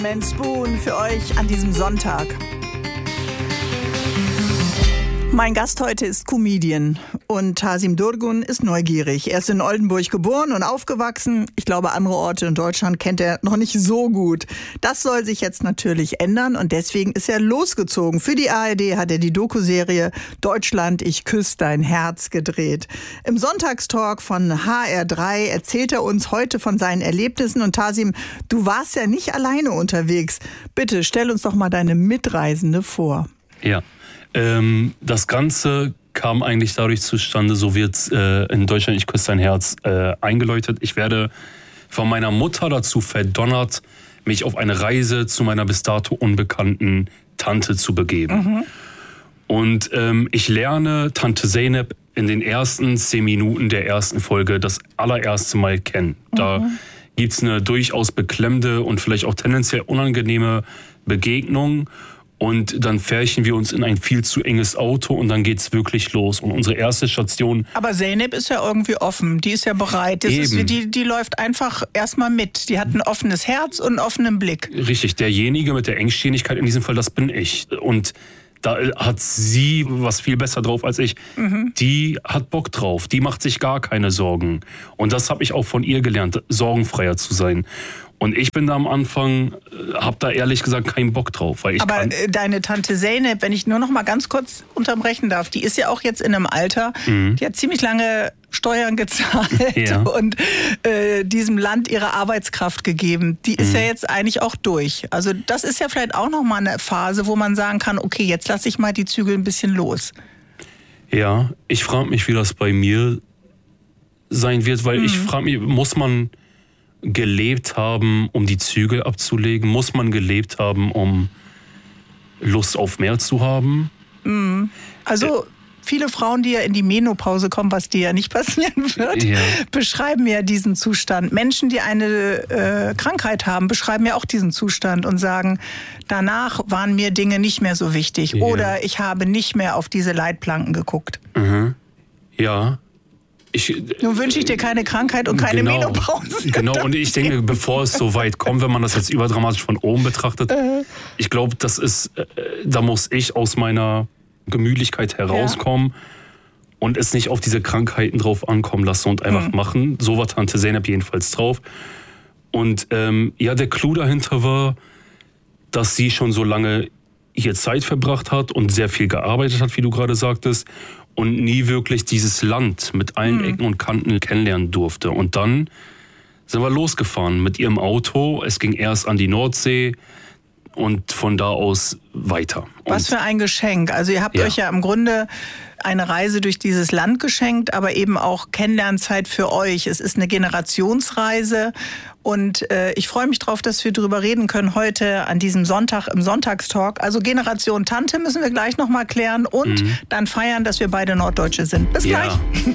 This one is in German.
Man Spoon für euch an diesem Sonntag. Mein Gast heute ist Comedian und Tasim Durgun ist neugierig. Er ist in Oldenburg geboren und aufgewachsen. Ich glaube, andere Orte in Deutschland kennt er noch nicht so gut. Das soll sich jetzt natürlich ändern und deswegen ist er losgezogen. Für die ARD hat er die Doku-Serie Deutschland, ich küsse dein Herz gedreht. Im Sonntagstalk von HR3 erzählt er uns heute von seinen Erlebnissen. Und Tasim, du warst ja nicht alleine unterwegs. Bitte stell uns doch mal deine Mitreisende vor. Ja. Das Ganze kam eigentlich dadurch zustande, so wird in Deutschland ich küsse dein Herz eingeläutet. Ich werde von meiner Mutter dazu verdonnert, mich auf eine Reise zu meiner bis dato unbekannten Tante zu begeben. Mhm. Und ich lerne Tante Zeynep in den ersten 10 Minuten der ersten Folge das allererste Mal kennen. Da gibt's eine durchaus beklemmende und vielleicht auch tendenziell unangenehme Begegnung. Und dann färchen wir uns in ein viel zu enges Auto und dann geht's wirklich los. Und unsere erste Station... Aber Zeynep ist ja irgendwie offen, die ist ja bereit. Die läuft einfach erstmal mit. Die hat ein offenes Herz und einen offenen Blick. Richtig, derjenige mit der Engständigkeit in diesem Fall, das bin ich. Und da hat sie was viel besser drauf als ich. Mhm. Die hat Bock drauf, die macht sich gar keine Sorgen. Und das habe ich auch von ihr gelernt, sorgenfreier zu sein. Und ich bin da am Anfang, habe da ehrlich gesagt keinen Bock drauf. Weil deine Tante Zeynep, wenn ich nur noch mal ganz kurz unterbrechen darf, die ist ja auch jetzt in einem Alter, die hat ziemlich lange Steuern gezahlt und diesem Land ihre Arbeitskraft gegeben. Die ist ja jetzt eigentlich auch durch. Also das ist ja vielleicht auch noch mal eine Phase, wo man sagen kann, okay, jetzt lasse ich mal die Zügel ein bisschen los. Ja, ich frage mich, wie das bei mir sein wird, weil ich frage mich, muss man gelebt haben, um die Zügel abzulegen? Muss man gelebt haben, um Lust auf mehr zu haben? Also viele Frauen, die ja in die Menopause kommen, was dir ja nicht passieren wird, beschreiben ja diesen Zustand. Menschen, die eine Krankheit haben, beschreiben ja auch diesen Zustand und sagen, danach waren mir Dinge nicht mehr so wichtig oder ich habe nicht mehr auf diese Leitplanken geguckt. Ja. Nun wünsche ich dir keine Krankheit und keine Menopause. Genau, und ich denke, bevor es so weit kommt, wenn man das jetzt überdramatisch von oben betrachtet, ich glaube, das ist, da muss ich aus meiner Gemütlichkeit herauskommen und es nicht auf diese Krankheiten drauf ankommen lassen und einfach machen. So war Tante Zeynep jedenfalls drauf. Und der Clou dahinter war, dass sie schon so lange hier Zeit verbracht hat und sehr viel gearbeitet hat, wie du gerade sagtest, und nie wirklich dieses Land mit allen Ecken und Kanten kennenlernen durfte. Und dann sind wir losgefahren mit ihrem Auto. Es ging erst an die Nordsee und von da aus weiter. Was für ein Geschenk. Also ihr habt euch ja im Grunde eine Reise durch dieses Land geschenkt, aber eben auch Kennenlernzeit für euch. Es ist eine Generationsreise und ich freue mich drauf, dass wir drüber reden können heute an diesem Sonntag im Sonntagstalk. Also Generation Tante müssen wir gleich noch mal klären und dann feiern, dass wir beide Norddeutsche sind. Bis gleich.